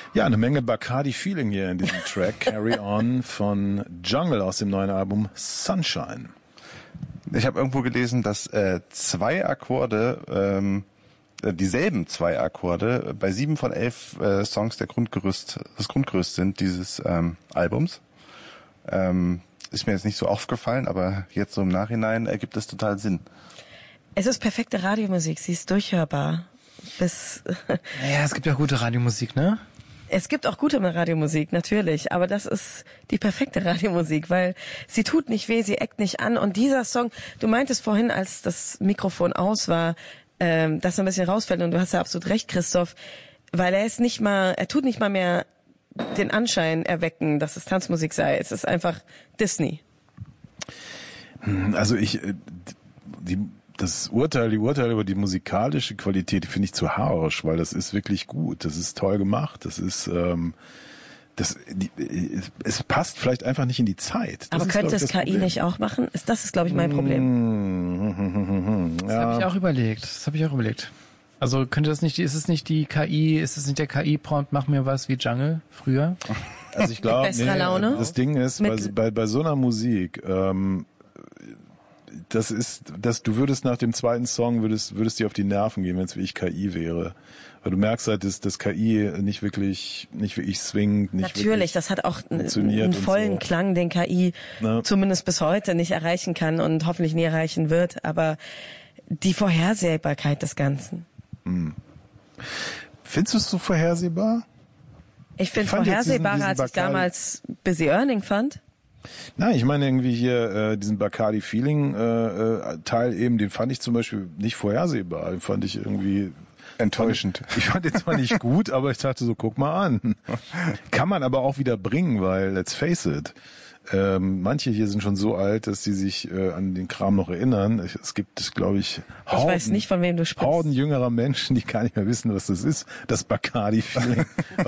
Ja, eine Menge Bacardi-Feeling hier in diesem Track Carry On von Jungle aus dem neuen Album Sunshine. Ich habe irgendwo gelesen, dass zwei Akkorde, dieselben zwei Akkorde bei 7 von 11 Songs das Grundgerüst sind dieses Albums. Ist mir jetzt nicht so aufgefallen, aber jetzt so im Nachhinein ergibt es total Sinn. Es ist perfekte Radiomusik, sie ist durchhörbar. Naja, es gibt ja gute Radiomusik, ne? Es gibt auch gute Radiomusik, natürlich, aber das ist die perfekte Radiomusik, weil sie tut nicht weh, sie eckt nicht an und dieser Song, du meintest vorhin, als das Mikrofon aus war, dass er ein bisschen rausfällt und du hast ja absolut recht, Christoph, weil er tut nicht mal mehr den Anschein erwecken, dass es Tanzmusik sei, es ist einfach Disney. Also die Urteil über die musikalische Qualität, die finde ich zu harsch, weil das ist wirklich gut, das ist toll gemacht, das ist es passt vielleicht einfach nicht in die Zeit. Aber könnte es KI nicht auch machen? Das ist, glaube ich, mein Problem. Das habe ich auch überlegt. Also ist es nicht der KI-Prompt, mach mir was wie Jungle früher? Also ich glaube, das Ding ist, bei so einer Musik, du würdest nach dem zweiten Song, würdest dir auf die Nerven gehen, wenn es wie ich KI wäre. Weil du merkst halt, dass KI nicht wirklich swingt. Natürlich, das hat auch einen vollen Klang, den KI zumindest bis heute nicht erreichen kann und hoffentlich nie erreichen wird. Aber die Vorhersehbarkeit des Ganzen. Findest du es so vorhersehbar? Ich finde vorhersehbarer, als ich damals Busy Earning fand. Nein, ich meine irgendwie hier diesen Bacardi-Feeling-Teil eben, den fand ich zum Beispiel nicht vorhersehbar. Den fand ich irgendwie enttäuschend. Ich fand den zwar nicht gut, aber ich dachte so, guck mal an. Kann man aber auch wieder bringen, weil, let's face it, manche hier sind schon so alt, dass sie sich an den Kram noch erinnern. Es gibt, glaube ich, ich weiß nicht, von wem du sprichst. Horden jüngerer Menschen, die gar nicht mehr wissen, was das ist, das Bacardi-Feeling,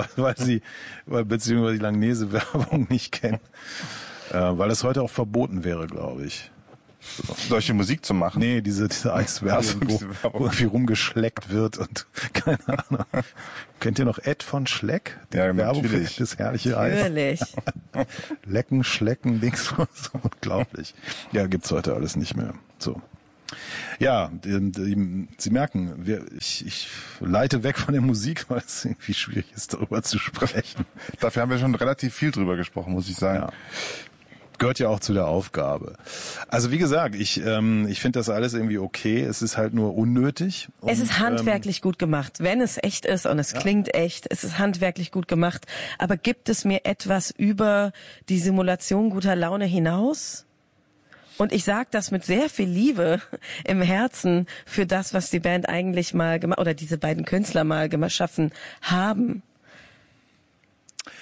weil beziehungsweise die Langnese-Werbung nicht kennen. Weil es heute auch verboten wäre, glaube ich. Solche Musik zu machen? Nee, diese Eiswerbung, wo irgendwie rumgeschleckt wird und keine Ahnung. Kennt ihr noch Ed von Schleck? Die Werbung für das herrliche Eis. Natürlich. Lecken, Schlecken, Dings, so unglaublich. Ja, gibt's heute alles nicht mehr. So. Ja, Sie merken, ich leite weg von der Musik, weil es irgendwie schwierig ist, darüber zu sprechen. Dafür haben wir schon relativ viel drüber gesprochen, muss ich sagen. Ja. Gehört ja auch zu der Aufgabe. Also wie gesagt, ich finde das alles irgendwie okay. Es ist halt nur unnötig. Es ist handwerklich gut gemacht. Wenn es echt ist und es klingt echt, es ist handwerklich gut gemacht. Aber gibt es mir etwas über die Simulation guter Laune hinaus? Und ich sage das mit sehr viel Liebe im Herzen für das, was die Band eigentlich mal gemacht oder diese beiden Künstler mal geschaffen haben.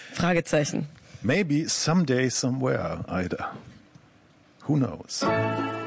Fragezeichen. Maybe someday, somewhere, Ida. Who knows?